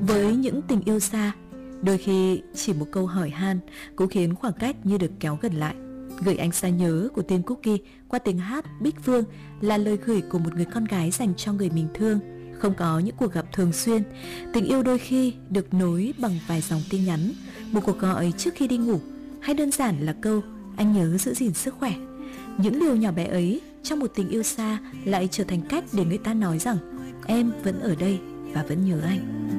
Với những tình yêu xa, đôi khi chỉ một câu hỏi han cũng khiến khoảng cách như được kéo gần lại. Gửi anh xa nhớ của tên Cookie qua tiếng hát Bích Phương là lời gửi của một người con gái dành cho người mình thương. Không có những cuộc gặp thường xuyên, tình yêu đôi khi được nối bằng vài dòng tin nhắn, một cuộc gọi trước khi đi ngủ, hay đơn giản là câu anh nhớ giữ gìn sức khỏe. Những điều nhỏ bé ấy trong một tình yêu xa lại trở thành cách để người ta nói rằng em vẫn ở đây và vẫn nhớ anh.